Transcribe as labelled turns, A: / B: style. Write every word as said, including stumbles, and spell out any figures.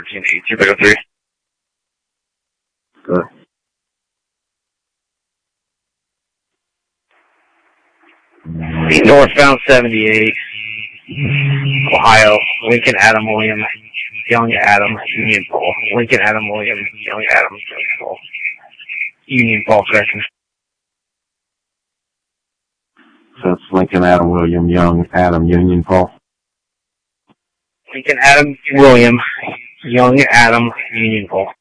A: thirteen eight two zero three.
B: Good.
A: Northbound seventy-eight, Ohio, Lincoln Adam William, Young Adam, Union Paul. Lincoln Adam William, Young Adam, Union Paul. Union Paul, correction.
B: So it's Lincoln Adam William Young Adam Union Paul.
A: Lincoln Adam William, Young Adam, Union Paul.